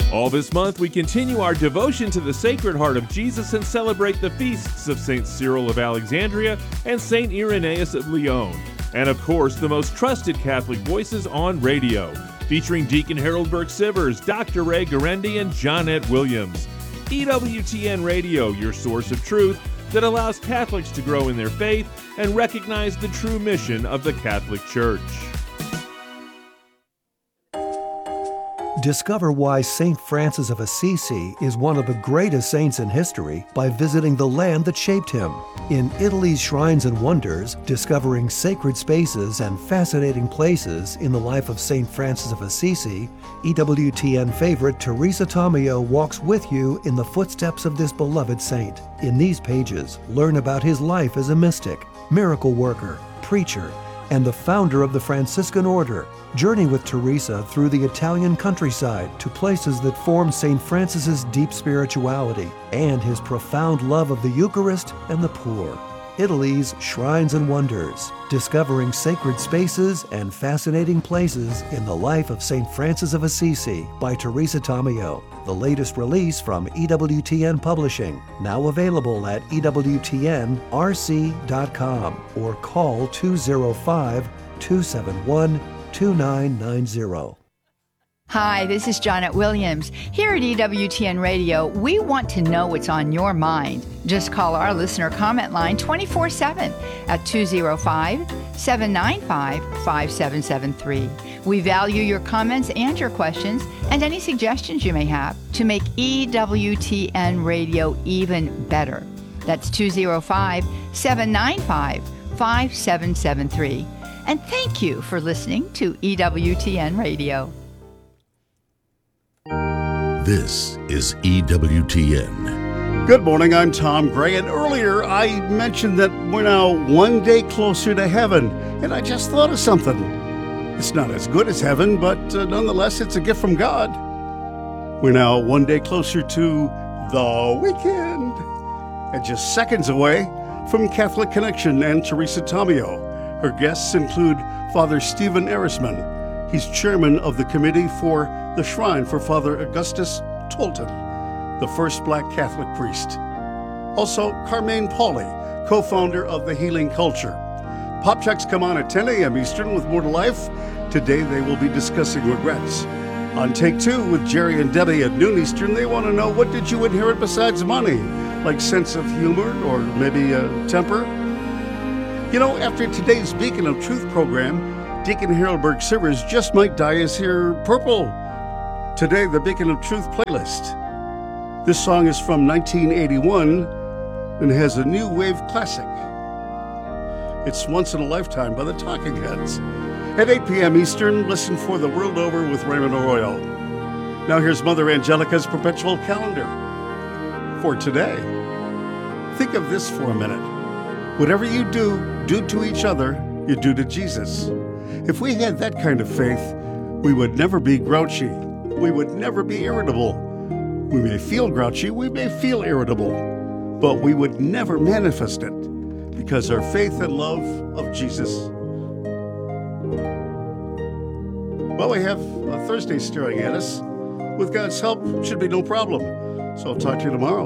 All this month, we continue our devotion to the Sacred Heart of Jesus and celebrate the feasts of St. Cyril of Alexandria and St. Irenaeus of Lyon. And of course, the most trusted Catholic voices on radio, featuring Deacon Harold Burke-Sivers, Dr. Ray Guarendi, and Johnette Williams. EWTN Radio, your source of truth that allows Catholics to grow in their faith and recognize the true mission of the Catholic Church. Discover why St. Francis of Assisi is one of the greatest saints in history by visiting the land that shaped him. In Italy's Shrines and Wonders, discovering sacred spaces and fascinating places in the life of St. Francis of Assisi, EWTN favorite Teresa Tomeo walks with you in the footsteps of this beloved saint. In these pages, learn about his life as a mystic, miracle worker, preacher, and the founder of the Franciscan Order. Journey with Teresa through the Italian countryside to places that form St. Francis's deep spirituality and his profound love of the Eucharist and the poor. Italy's Shrines and Wonders, discovering sacred spaces and fascinating places in the life of St. Francis of Assisi by Teresa Tomeo. The latest release from EWTN Publishing, now available at EWTNRC.com or call 205-271-2990. Hi, this is Johnette Williams. Here at EWTN Radio, we want to know what's on your mind. Just call our listener comment line 24/7 at 205-795-5773. We value your comments and your questions and any suggestions you may have to make EWTN Radio even better. That's 205-795-5773. And thank you for listening to EWTN Radio. This is EWTN. Good morning, I'm Tom Gray, and earlier I mentioned that we're now one day closer to heaven, and I just thought of something. It's not as good as heaven, but nonetheless, it's a gift from God. We're now one day closer to the weekend, and just seconds away from Catholic Connection and Teresa Tomeo. Her guests include Father Stephen Erisman. He's chairman of the committee for the Shrine for Father Augustus Tolton, the first black Catholic priest. Also, Carmaine Pauley, co-founder of The Healing Culture. Pop checks come on at 10 a.m. Eastern with More to Life. Today they will be discussing regrets. On Take Two with Jerry and Debbie at noon Eastern, they want to know, what did you inherit besides money? Like sense of humor or maybe temper? You know, after today's Beacon of Truth program, Deacon Harold Burke-Sivers just might dye his hair purple. Today, the Beacon of Truth playlist. This song is from 1981 and has a new wave classic. It's Once in a Lifetime by the Talking Heads. At 8 p.m. Eastern, listen for The World Over with Raymond Arroyo. Now here's Mother Angelica's perpetual calendar for today. Think of this for a minute. Whatever you do to each other, you do to Jesus. If we had that kind of faith, we would never be grouchy. We would never be irritable. We may feel grouchy, we may feel irritable, but we would never manifest it because our faith and love of Jesus. Well, we have a Thursday staring at us. With God's help, should be no problem. So I'll talk to you tomorrow.